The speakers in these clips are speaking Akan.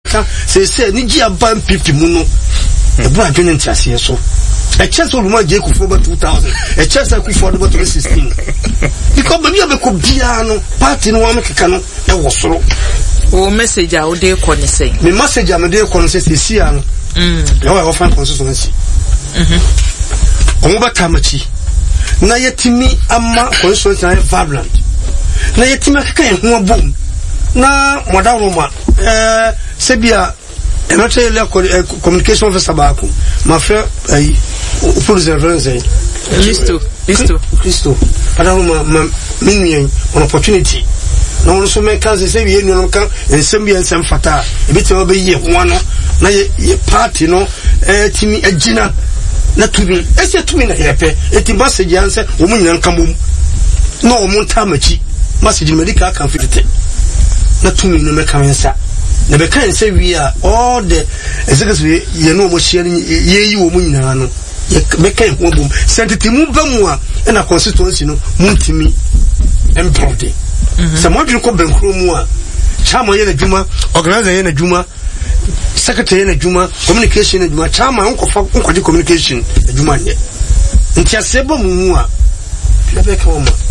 ka say ni gi aban pipi mu no e bu adwene ntiase so a chance of one Jacob for 2000 a chance I could for 2016 because when you have a cobiano party no one can e was so o message a o dey kon say me message am dey kon say see an no I offer consistency omo batamachi na yetimi ama consistency na vibrant na yetimi kaka en ho bom na modawoma sebia communication officer baako ma frère ay pour reserver Christo madawoma minyen on opportunity na on so make case say we no kan ensem bi ensem fata e bi te obe ye ho no na ye party no timi agina na tumi ese tumi na yepe eti message anse o munyan kamom na o munta machi message medical kan fitete na tumi no me kan nsa na be kan say we are all the executives ye no mo share ye yi wo munyina no ye be kan ho bom sentity mu ba mu a na constituency no muntimi embrode sa mo dwun ko benkro mu a chama ye na djuma organizer ye na djuma secretary na djuma communication na djuma chama nkofa communication na djuma ye nti asebo mu a na be kan ma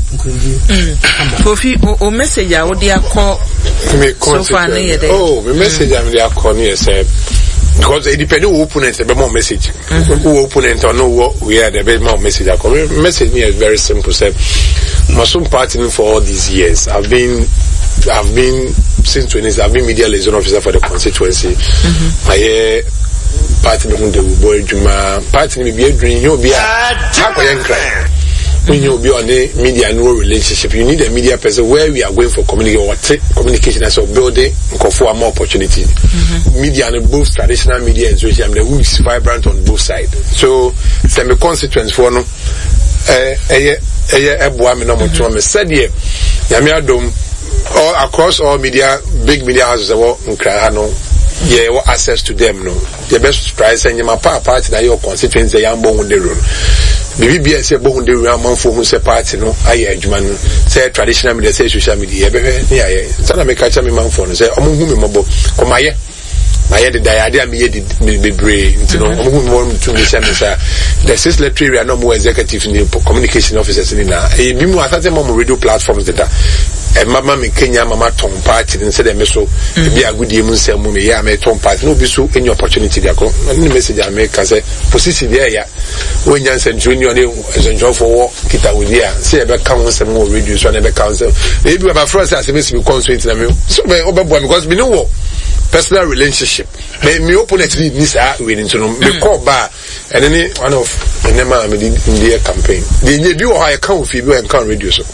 Kofi o message a wo dia call so far na ye me message am dia call ni say because it depend on opponent be more message who opponent or no we are the be more message a call message me is very simple say Masum party for all these years I've been since 20s I've been media liaison officer for the constituency I party no de boy juma party me be adwin you be a when you be on the media and relationship, you need a media person where we are going for communication as a building for more opportunity. Media and both traditional media and social media who is vibrant on both sides. So, some constituents for no, all across all media, big media houses, yeah, what access to them, no. The best price and my party that your constituents they are born on the road. Maybe be a say born the road for who say party, no. I man say traditional media, say social media. Yeah. So I make catch me man phone say, "Omo hu me mabo." Come here. Na ye the idea me be brave, you know. Omo hu me to me say the six letter are no more executive in the communication officers in na. E bi mu asate mo radio platforms that mama me Kenya mama tom party instead of me so be a good year say mu me ya me tom party no be so any opportunity there go any message I make say position there ya when yan say junior ne enjoy for kita with there say e be kan some more radio so na be kan say maybe my friends say me be constraint na me so me obeboy because me no personal relationship me opponent ni say we need to know me call ba and any one of the name am in the campaign the bi o ha kan fi bi o kan radio so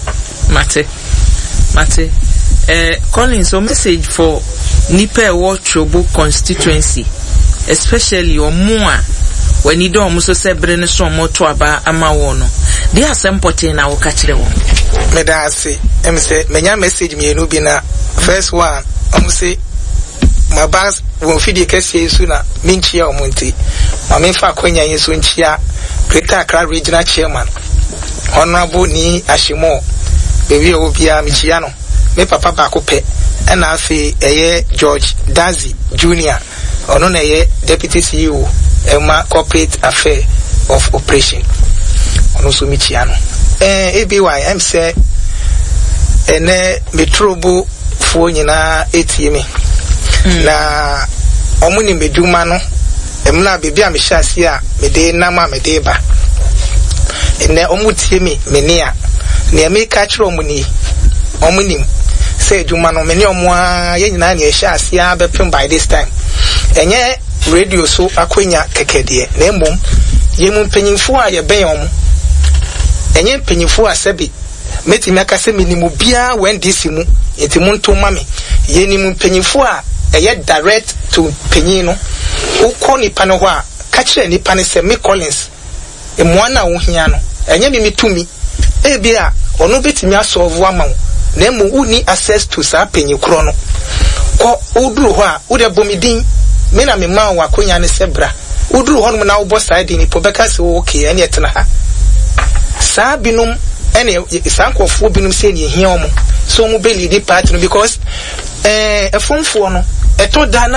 Mate, Collins, a message for Nipe Wachobo constituency, especially or more when you don't also say Breneson Motoaba Amawono. They are some potent our catch them. Medasi, say, many message me Nubina. First one, say, my boss will feed the case sooner, Minchia or Monty. My main fa Quenya is Winchia, Greater Accra Regional Chairman, Honorable Ni Ashimo. Baby Obia Michiano, me papa Bacope, and I say George Dazi Jr. or no Deputy CEO, Emma Corporate Affair of Operation. Also Michiano. ABY, I'm say, and Metrobo for Yena ATM. Na Omuni Medumano, Emla Bibia Mishasia, Mede Nama Medeba. And Omutimi Menia. Near me catch Romuni, Omunim, say Jumano, many more yen shas ya bepim by this time. And yet, radio so aquina kekedia, name yemun penny for a bayom, and yet penny for a sebi. Metimaka se minimubia when disimu, etimunto mami, yenimun penny for a yet direct to Penino, who call ni panoa, catch any panise me Collins, and one uhiano, and yet me to me. Ebia ono betimi asolve ama na mu uni access to sa penyi kro no ko uduru ho a wo de bomidin me na me ma wa konya ne sebra uduru ho no na wo bo side ni po beka se okay ene etena ha sa binum ene sa nkofo binum se ne hia omo so mu be lead party no because efonfo no eto da